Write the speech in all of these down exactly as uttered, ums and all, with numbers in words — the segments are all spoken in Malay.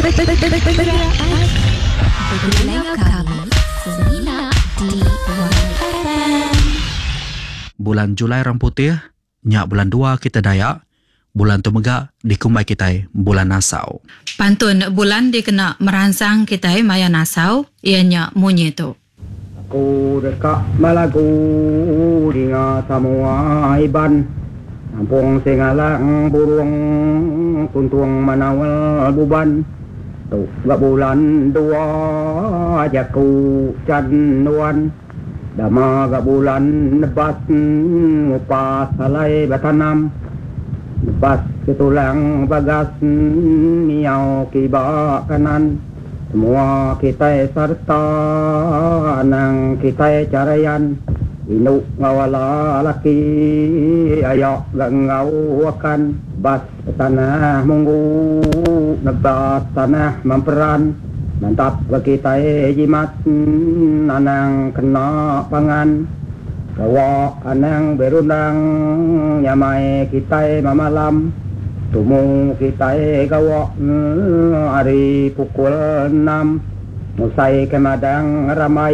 Bergulai kami Semina di Y F M. Bulan Julai Orang Putih, nyak bulan dua kita Dayak, bulan tu megak dikumai kita bulan Nasau. Pantun bulan dikena merangsang kita maya Nasau, ianya munyi tu. Aku dekat Malagu dengan semua iban. Kampung Singalang burung kuntung manawal buban. Tu gak bulan dua jaku canduan. Dama gak bulan nebas ngupas salai batanam. Nebas ketulang bagas miau kibak kanan. Semua kita serta nang kita carayan. Inu ngawala laki ayak gak ngawakan. Bas tanah munggu nebas tanah memperan. Mantap ke kita jimat anang kena pangan. Kawa anang berundang nyamai kita mamalam. Tumu kita kawa hari pukul enam. Musai kemadang ramai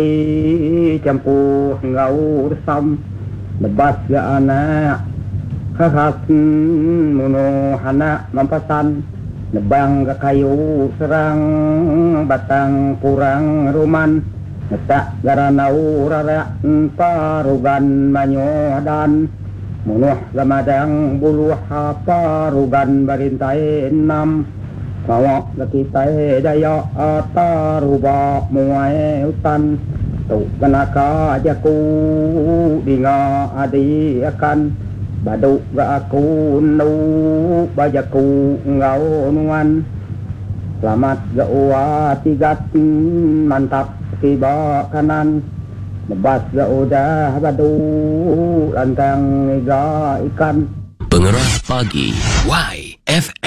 campuh ngau resam. Lebas ga anak khas muno anak mampasan. Nebang ga kayu serang batang kurang ruman. Netak garanau rarak parugan manyodan. Munuh gamadang buluh parugan barintai enam. Bawa kita daya ataruba muai utan. Tu kenaka jaku dinga adi akan. Baduk ga aku nu bajaku ngau nuan. Selamat ga uwa tigat mantap tiba kanan. Lebas ga udah badu lantang iga ikan. Pengerah pagi Y F M.